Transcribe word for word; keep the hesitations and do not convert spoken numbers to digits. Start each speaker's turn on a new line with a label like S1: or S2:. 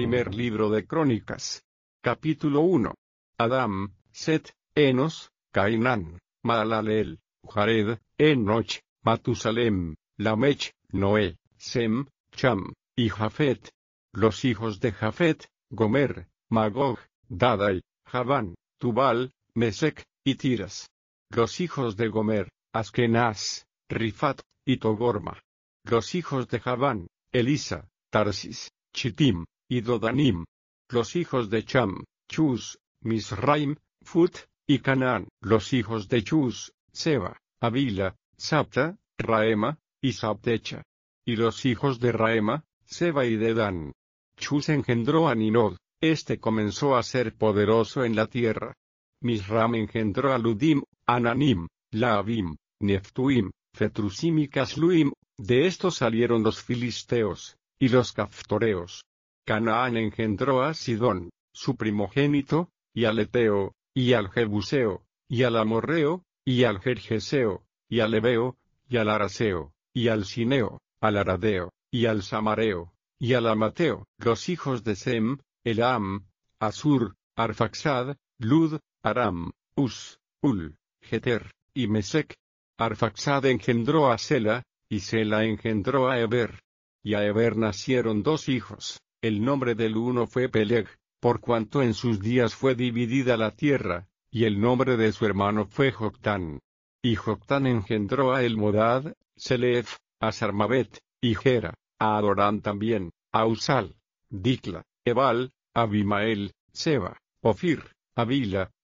S1: Primer libro de Crónicas. Capítulo uno. Adán, Set, Enos, Cainán, Mahalaleel, Jared, Enoch, Matusalem, Lamech, Noé, Sem, Cham, y Jafet. Los hijos de Jafet, Gomer, Magog, Dadai, Javán, Tubal, Mesec, y Tiras. Los hijos de Gomer, Askenaz, Rifat, y Togorma. Los hijos de Javán, Elisa, Tarsis, Chittim, y Dodanim. Los hijos de Cham, Chus, Misraim, Fut, y Canaán. Los hijos de Chus, Seba, Avila, Sapta, Raema, y Sabtecha. Y los hijos de Raema, Seba y Dedán. Chus engendró a Ninod, este comenzó a ser poderoso en la tierra. Misram engendró a Ludim, Ananim, Laabim, Neftuim, Fetrusim y Casluim. De estos salieron los filisteos, y los caftoreos. Canaán engendró a Sidón, su primogénito, y al Eteo, y al Jebuseo, y al Amorreo, y al Gergeseo, y al Ebeo, y al Araseo, y al Sineo, al Aradeo, y al Samareo, y al Amateo. Los hijos de Sem, Elam, Asur, Arfaxad, Lud, Aram, Us, Ul, Geter, y Mesec. Arfaxad engendró a Sela, y Sela engendró a Eber. Y a Eber nacieron dos hijos. El nombre del uno fue Peleg, por cuanto en sus días fue dividida la tierra, y el nombre de su hermano fue Joctán. Y Joctán engendró a Elmodad, Selef, a Sarmabet, y Gera, a Adorán también, a Usal, Dicla, Ebal, Abimael, Seba, Ofir, Avila,